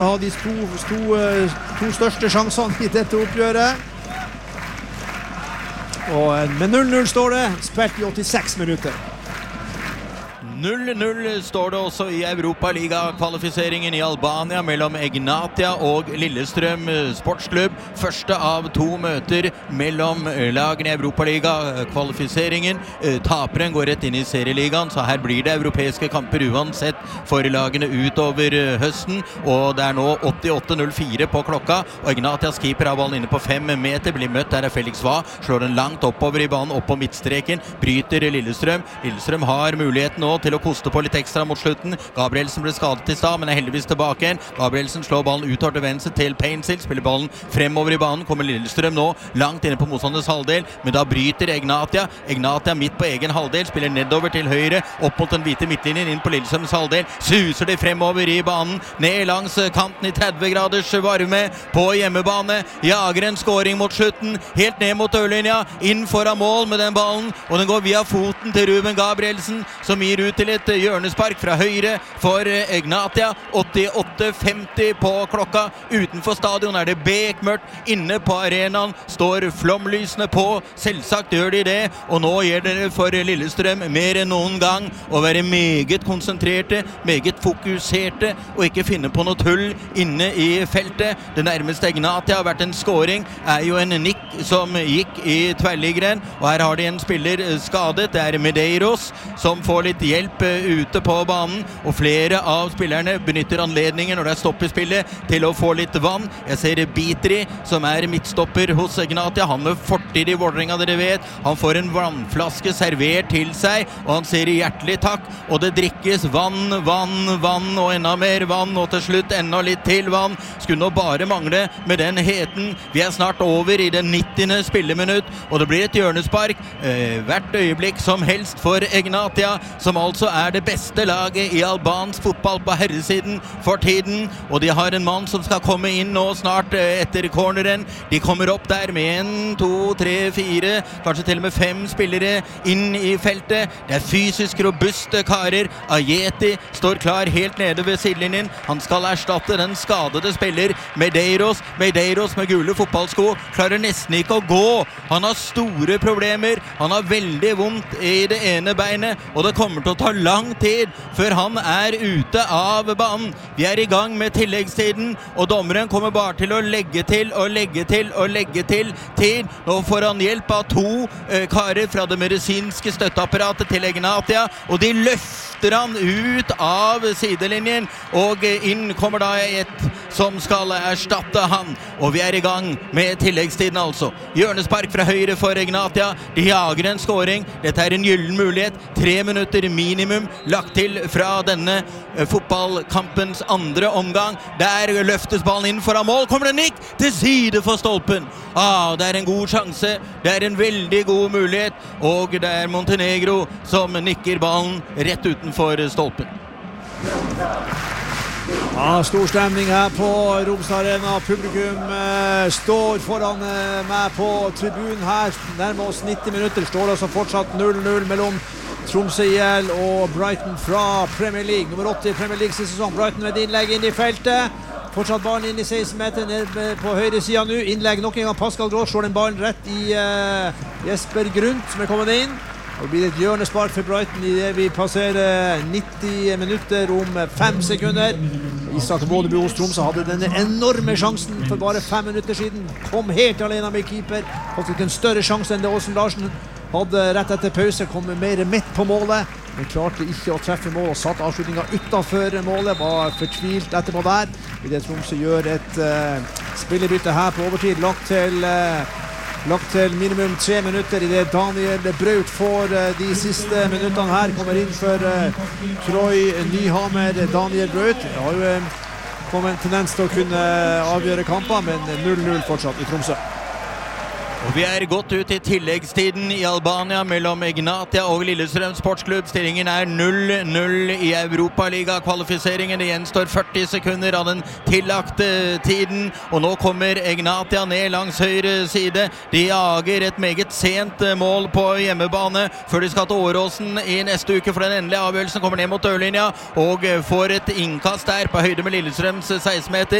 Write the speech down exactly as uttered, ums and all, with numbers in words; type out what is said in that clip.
Har de to, to, to største sjansene I dette oppgjøret. Og med null null står det, spilt I åttiseks minutter. null null står det også I Europaliga-kvalifiseringen I Albania mellom Egnatia og Lillestrøm Sportsklubb. Første av to møter mellom lagene I Europaliga-kvalifiseringen. Taperen går rett inn I serieligaen, så her blir det europeiske kamper uansett for lagene utover høsten. Og det er nå åttiåtte null fire på klokka, og Egnatias keeper har ballen inne på fem meter, blir møtt, der er Felix Hva, slår den langt oppover I banen, opp på midtstreken, bryter Lillestrøm. Lillestrøm har muligheten nå til å koste på litt ekstra mot slutten. Gabrielsen ble skadet I stad, men er heldigvis tilbake igjen. Gabrielsen slår ballen utover til venstre til Painsil, spiller ballen fremover I banen, kommer Lillestrøm nå langt inne på motstanders halvdel, men da bryter Egnatia. Egnatia midt på egen halvdel, spiller nedover til høyre, opp mot den hvite midtlinjen, inn på Lillestrøms halvdel, suser de fremover I banen, ned langs kanten I tretti graders varme på hjemmebane, jager en scoring mot slutten, helt ned mot dørlinja, inn foran mål med den ballen, og den går via foten til Ruben Gabrielsen, som gir ut til et hjørnespark fra høyre for Egnatia. Åttiåtte femti på klokka. Utenfor stadion er det bekmørkt. Inne på arenaen står flomlysene på. Selvsagt gjør de det, og nå gjelder det for Lillestrøm mer enn noen gang å være meget konsentrerte, meget fokuserte, og ikke finne på noe tull inne I feltet. Det nærmeste Egnatia har vært en scoring, er jo en nikk som gikk I tverrliggeren, og her har de en spiller skadet. Det er Medeiros som får litt hjelp ute på banen, og flere av spillerne benytter anledningen når det er stopp I spillet til å få litt vann. Jeg ser Bitri, som er midtstopper hos Egnatia. Han med fortid I Vålerenga, dere vet. Han får en vannflaske servert til seg, og han sier hjertelig takk, og det drikkes vann, vann, vann, og enda mer vann, og til slutt enda litt til vann. Skulle nå bare mangle med den heten. Vi er snart over I det nittiende spilleminutt, og det blir et hjørnespark eh, hvert øyeblikk som helst for Egnatia, som altså er det beste laget I albansk fotball på herresiden for tiden, og de har en mann som skal komme inn nå snart etter corneren. De kommer opp der med en, to, tre, fire, kanskje til og med fem spillere inn I feltet. Det er fysisk robuste karer. Ajeti står klar helt nede ved sidelinjen. Han skal erstatte den skadede spiller Medeiros. Medeiros med gule fotballsko klarer nesten ikke å gå. Han har store problemer. Han har veldig vondt I det ene beinet, og det kommer til å ta lang tid før han er ute av banen. Vi er I gang med tilleggstiden, og dommeren kommer bare til å legge til og legge til og legge til tid. Nå får han hjelp av to eh, karer fra det medisinske støtteapparatet til Egnatia, og de løfter han ut av sidelinjen, og inn kommer da et som skal erstatte han, og vi er I gang med tilleggstiden altså. Hjørnespark fra høyre for Egnatia. De jager en scoring. Dette er en gyllen mulighet. Tre minutter minimum lagt til fra denne eh, fotballkampens andre omgang. Der løftes ballen inn foran mål. Kommer det nikk til side for stolpen. Ah, det er en god sjanse. Det er en veldig god mulighet. Og det er Montenegro som nikker ballen rett utenfor stolpen. Ja, stor stemning her på Romsdal Arena. Publikum eh, står foran eh, meg på tribunen her. Nærmere oss nitti minutter står det altså fortsatt null null mellom Tromsø I L og Brighton fra Premier League. Nummer åtte I Premier League sesong. Brighton med et innlegg inn I feltet. Fortsatt ballen inn I seksten meter ned på høyre siden nå. Innlegg nok en gang. Pascal Groth slår den ballen rett I uh, Jesper Grunt som er kommet inn. Og det blir et hjørnespark for Brighton I det vi passerer nitti minutter om fem sekunder. Isak Vådebo hos Tromsø hadde denne enorme sjansen for bare fem minutter siden. Kom helt alene med keeper. Faktisk en større sjanse enn det Åsen Larsen hadde rett etter pause. Kom mer midt på målet, men klarte ikke å treffe mål og satt avslutningen utenfor målet. Var fortvilt etterpå der. I det Tromsø gjør et uh, spillebytte her på overtid, lagt til... Uh, Lagt til minimum tre minutter I det Daniel Braut får uh, de siste minuttene her. Kommer inn for uh, Troy Nyhammer. Daniel Braut har jo uh, kommet en tendens til å kunne avgjøre kamper, men null null fortsatt I Tromsø. Og vi er godt ut i tilleggstiden i Albania mellom Egnatia og Lillestrøm Sportsklubb. Stillingen er null null i Europaliga-kvalifiseringen. Det gjenstår førti sekunder av den tillagte tiden. Og nå kommer Egnatia ned langs høyre side. De jager et meget sent mål på hjemmebane før de skal til Åråsen i neste uke for den endelige avgjørelsen. Kommer ned mot dørlinja og får et innkast der på høyde med Lillestrøms seksten meter.